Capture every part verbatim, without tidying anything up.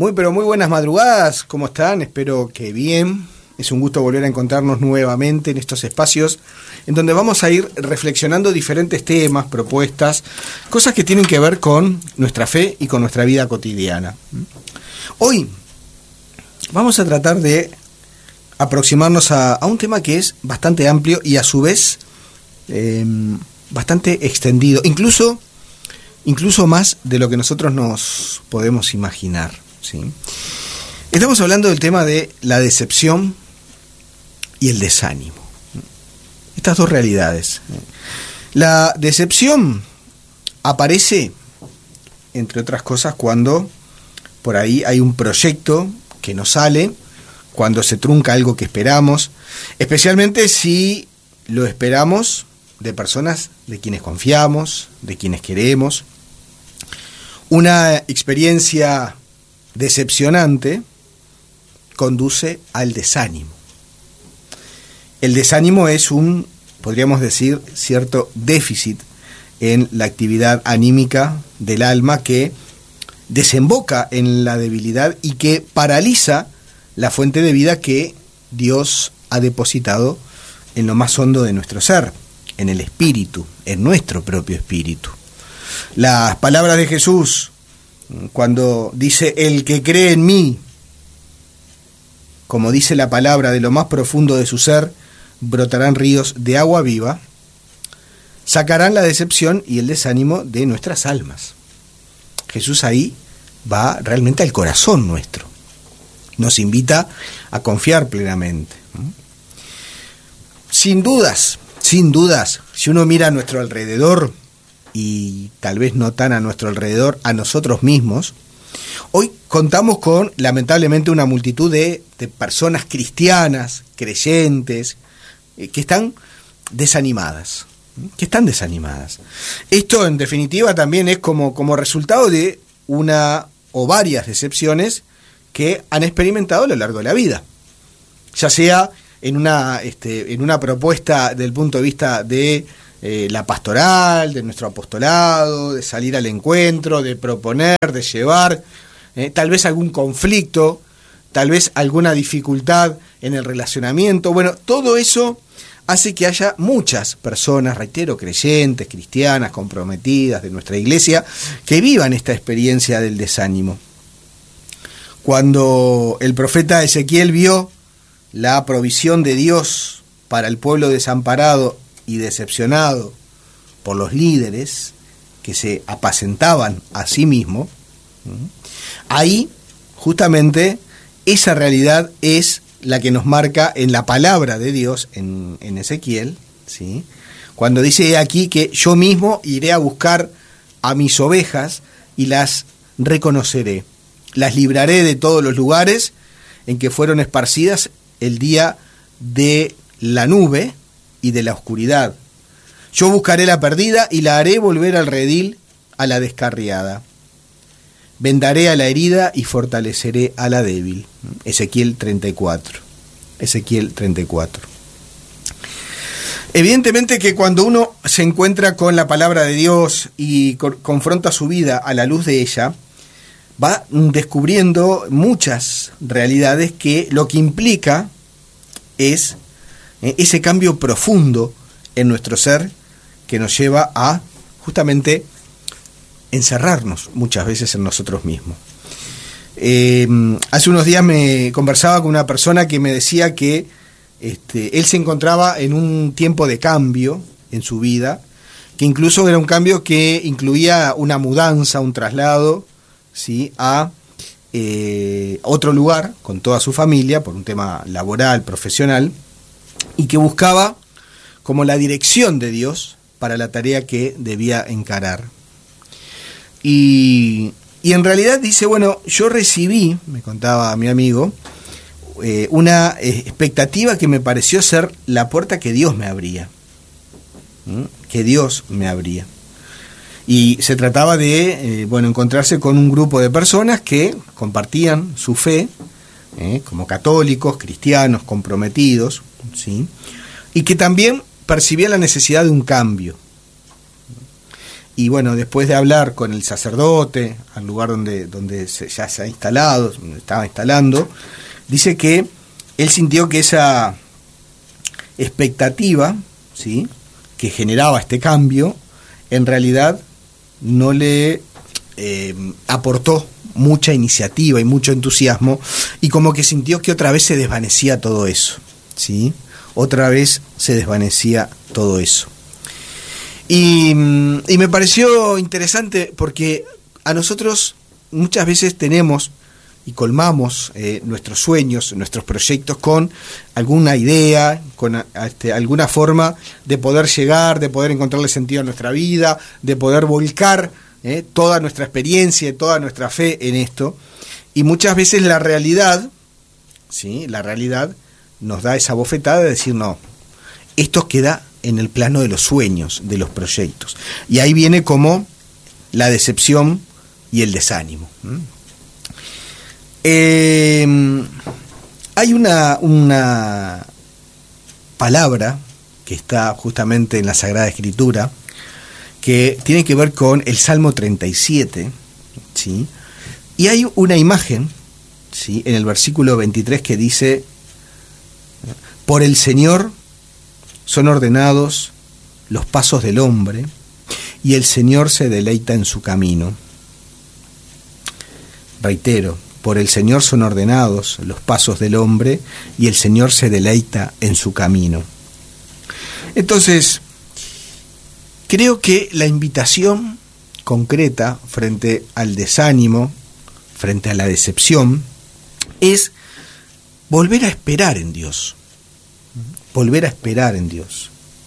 Muy pero muy buenas madrugadas, ¿cómo están? Espero que bien. Es un gusto volver a encontrarnos nuevamente en estos espacios en donde vamos a ir reflexionando diferentes temas, propuestas, cosas que tienen que ver con nuestra fe y con nuestra vida cotidiana. Hoy vamos a tratar de aproximarnos a, a un tema que es bastante amplio y a su vez eh, bastante extendido, incluso, incluso más de lo que nosotros nos podemos imaginar, ¿sí? Estamos hablando del tema de la decepción y el desánimo. Estas dos realidades. La decepción aparece, entre otras cosas, cuando por ahí hay un proyecto que no sale, cuando se trunca algo que esperamos, especialmente si lo esperamos de personas de quienes confiamos, de quienes queremos. Una experiencia decepcionante conduce al desánimo. El desánimo es un, podríamos decir, cierto déficit en la actividad anímica del alma que desemboca en la debilidad y que paraliza la fuente de vida que Dios ha depositado en lo más hondo de nuestro ser, en el espíritu, en nuestro propio espíritu. Las palabras de Jesús, cuando dice, el que cree en mí, como dice la palabra, de lo más profundo de su ser, brotarán ríos de agua viva, sacarán la decepción y el desánimo de nuestras almas. Jesús ahí va realmente al corazón nuestro. Nos invita a confiar plenamente. Sin dudas, sin dudas, si uno mira a nuestro alrededor, y tal vez no tan a nuestro alrededor, a nosotros mismos, hoy contamos con, lamentablemente, una multitud de, de personas cristianas, creyentes, eh, que están desanimadas, que están desanimadas. Esto, en definitiva, también es como, como resultado de una o varias decepciones que han experimentado a lo largo de la vida, ya sea en una, este, en una propuesta del punto de vista de eh, la pastoral, de nuestro apostolado, de salir al encuentro, de proponer, de llevar, eh, tal vez algún conflicto, tal vez alguna dificultad en el relacionamiento. Bueno, todo eso hace que haya muchas personas, reitero, creyentes, cristianas, comprometidas de nuestra iglesia, que vivan esta experiencia del desánimo. Cuando el profeta Ezequiel vio la provisión de Dios para el pueblo desamparado y decepcionado por los líderes que se apacentaban a sí mismos, ahí justamente esa realidad es la que nos marca en la palabra de Dios, en, en Ezequiel, ¿sí? Cuando dice aquí que yo mismo iré a buscar a mis ovejas y las reconoceré. Las libraré de todos los lugares en que fueron esparcidas el día de la nube y de la oscuridad. Yo buscaré la perdida y la haré volver al redil a la descarriada. Vendaré a la herida y fortaleceré a la débil. Ezequiel treinta y cuatro. Ezequiel treinta y cuatro. Evidentemente que cuando uno se encuentra con la palabra de Dios y co- confronta su vida a la luz de ella, va descubriendo muchas realidades que lo que implica es eh, ese cambio profundo en nuestro ser que nos lleva a justamente encerrarnos muchas veces en nosotros mismos. Eh, hace unos días me conversaba con una persona que me decía que este, él se encontraba en un tiempo de cambio en su vida, que incluso era un cambio que incluía una mudanza, un traslado, ¿sí?, a eh, otro lugar con toda su familia por un tema laboral, profesional, y que buscaba como la dirección de Dios para la tarea que debía encarar. Y, y en realidad dice, bueno, yo recibí, me contaba mi amigo, eh, una expectativa que me pareció ser la puerta que Dios me abría, ¿Mm? que Dios me abría. Y se trataba de, eh, bueno, encontrarse con un grupo de personas que compartían su fe, eh, como católicos, cristianos, comprometidos, ¿sí?, y que también percibían la necesidad de un cambio. y bueno, después de hablar con el sacerdote, al lugar donde, donde se, ya se ha instalado, donde estaba instalando, dice que él sintió que esa expectativa, ¿sí?, que generaba este cambio, en realidad no le eh, aportó mucha iniciativa y mucho entusiasmo, y como que sintió que otra vez se desvanecía todo eso, ¿sí? Otra vez se desvanecía todo eso. Y, y me pareció interesante porque a nosotros muchas veces tenemos y colmamos eh, nuestros sueños, nuestros proyectos con alguna idea, con este, alguna forma de poder llegar, de poder encontrarle sentido a nuestra vida, de poder volcar eh, toda nuestra experiencia y toda nuestra fe en esto. Y muchas veces la realidad, ¿sí?, la realidad nos da esa bofetada de decir, no, esto queda en el plano de los sueños, de los proyectos. Y ahí viene como la decepción y el desánimo. ¿Mm? Eh, hay una, una palabra que está justamente en la Sagrada Escritura que tiene que ver con el Salmo treinta y siete, ¿sí? Y hay una imagen, ¿sí?, en el versículo veintitrés que dice: por el Señor son ordenados los pasos del hombre, y el Señor se deleita en su camino. Reitero, por el Señor son ordenados los pasos del hombre, y el Señor se deleita en su camino. Entonces, creo que la invitación concreta frente al desánimo, frente a la decepción, es volver a esperar en Dios. Volver a esperar en Dios.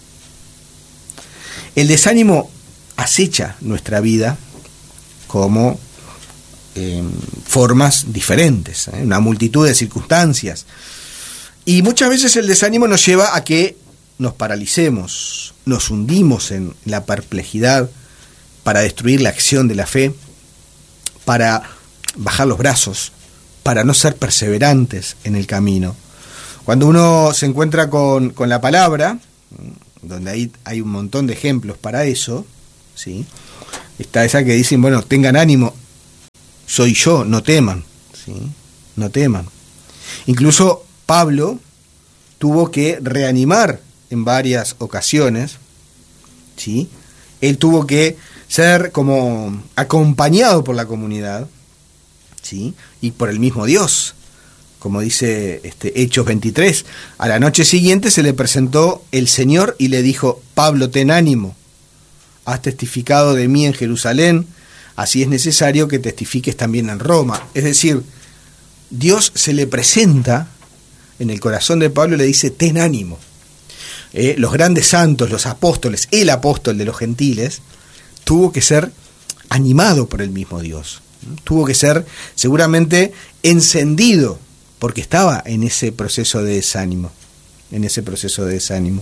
El desánimo acecha nuestra vida como eh, formas diferentes, ¿eh? una multitud de circunstancias. Y muchas veces el desánimo nos lleva a que nos paralicemos, nos hundimos en la perplejidad para destruir la acción de la fe, para bajar los brazos, para no ser perseverantes en el camino. Cuando uno se encuentra con, con la palabra, donde hay, hay un montón de ejemplos para eso, ¿sí?, está esa que dicen, bueno, tengan ánimo, soy yo, no teman, ¿sí?, no teman. Incluso Pablo tuvo que reanimar en varias ocasiones, ¿sí?, él tuvo que ser como acompañado por la comunidad, ¿sí?, y por el mismo Dios. Como dice este, Hechos veintitrés, a la noche siguiente se le presentó el Señor y le dijo: Pablo, ten ánimo, has testificado de mí en Jerusalén, así es necesario que testifiques también en Roma. Es decir, Dios se le presenta en el corazón de Pablo y le dice: ten ánimo. Eh, los grandes santos, los apóstoles, el apóstol de los gentiles, tuvo que ser animado por el mismo Dios. Tuvo que ser seguramente encendido, porque estaba en ese proceso de desánimo, en ese proceso de desánimo.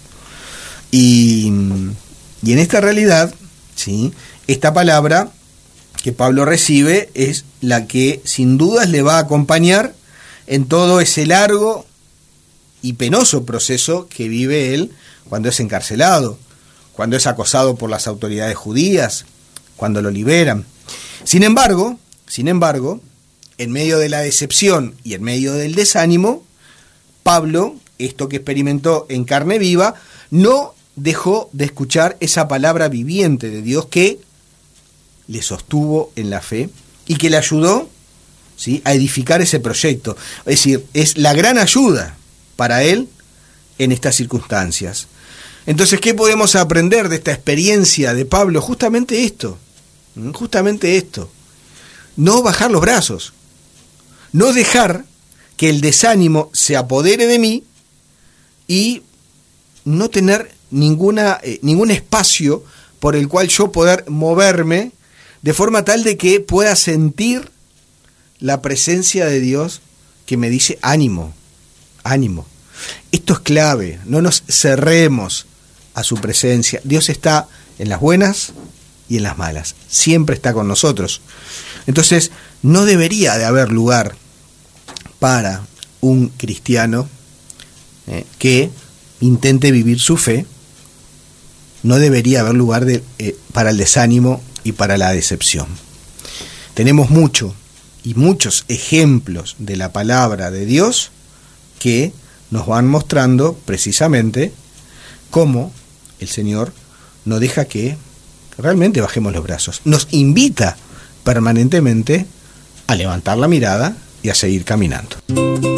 Y, y en esta realidad, ¿sí?, esta palabra que Pablo recibe es la que sin dudas le va a acompañar en todo ese largo y penoso proceso que vive él cuando es encarcelado, cuando es acosado por las autoridades judías, cuando lo liberan. Sin embargo, sin embargo, en medio de la decepción y en medio del desánimo, Pablo, esto que experimentó en carne viva, no dejó de escuchar esa palabra viviente de Dios que le sostuvo en la fe y que le ayudó, ¿sí?, a edificar ese proyecto. Es decir, es la gran ayuda para él en estas circunstancias. Entonces, ¿qué podemos aprender de esta experiencia de Pablo? Justamente esto, justamente esto. No bajar los brazos. No dejar que el desánimo se apodere de mí y no tener ninguna, eh, ningún espacio por el cual yo poder moverme de forma tal de que pueda sentir la presencia de Dios que me dice ánimo, ánimo. Esto es clave, no nos cerremos a su presencia. Dios está en las buenas y en las malas, siempre está con nosotros. Entonces, no debería de haber lugar para un cristiano eh, que intente vivir su fe no debería haber lugar de, eh, para el desánimo y para la decepción. Tenemos mucho y muchos ejemplos de la palabra de Dios que nos van mostrando precisamente cómo el Señor no deja que realmente bajemos los brazos. Nos invita permanentemente a levantar la mirada y a seguir caminando.